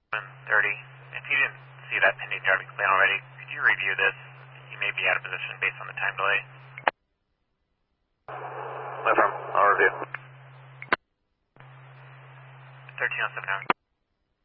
30. If you didn't see that pending driving plan already, could you review this? You may be out of position based on the time delay. No problem. I'll review. 1307 now.